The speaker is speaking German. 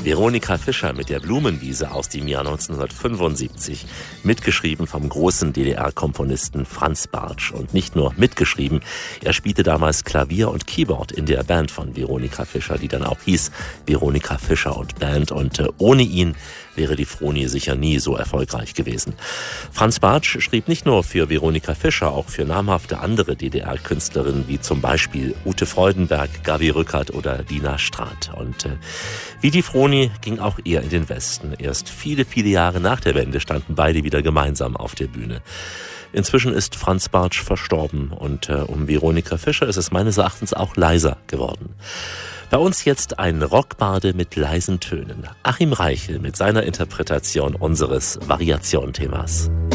Veronika Fischer mit der Blumenwiese aus dem Jahr 1975, mitgeschrieben vom großen DDR-Komponisten Franz Bartsch. Und nicht nur mitgeschrieben, er spielte damals Klavier und Keyboard in der Band von Veronika Fischer, die dann auch hieß Veronika Fischer und Band. Und ohne ihn wäre die Froni sicher nie so erfolgreich gewesen. Franz Bartsch schrieb nicht nur für Veronika Fischer, auch für namhafte andere DDR-Künstlerinnen, wie zum Beispiel Ute Freudenberg, Gabi Rückert oder Dina Straat. Und wie die Froni ging auch er in den Westen. Erst viele, viele Jahre nach der Wende standen beide wieder gemeinsam auf der Bühne. Inzwischen ist Franz Bartsch verstorben und um Veronika Fischer ist es meines Erachtens auch leiser geworden. Bei uns jetzt ein Rockbarde mit leisen Tönen. Achim Reichel mit seiner Interpretation unseres Variation-Themas.